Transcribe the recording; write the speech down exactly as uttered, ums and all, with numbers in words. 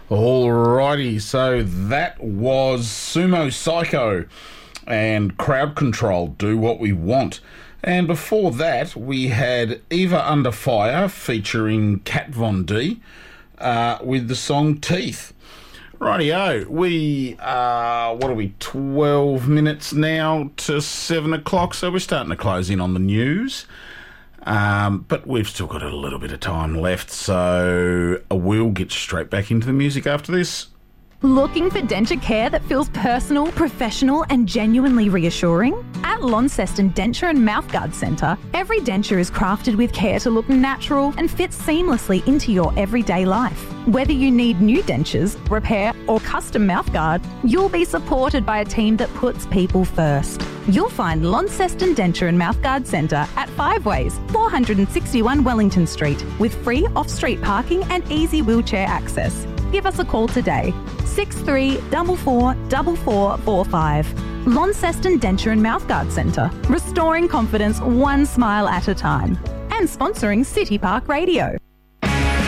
Alrighty, so that was Sumo Psycho and Crowd Control, Do What We Want. And before that, we had Eva Under Fire featuring Kat Von D uh, with the song Teeth. Rightio, we are, what are we, twelve minutes now to seven o'clock, so we're starting to close in on the news. Um, but we've still got a little bit of time left, so we'll get straight back into the music after this. Looking for denture care that feels personal, professional and genuinely reassuring? At Launceston Denture and Mouthguard Centre, every denture is crafted with care to look natural and fit seamlessly into your everyday life. Whether you need new dentures, repair or custom mouthguard, you'll be supported by a team that puts people first. You'll find Launceston Denture and Mouthguard Centre at Five Ways, four sixty-one Wellington Street, with free off-street parking and easy wheelchair access. Give us a call today, six three four four four four four five. Launceston Denture and Mouthguard Centre, restoring confidence one smile at a time. And sponsoring City Park Radio.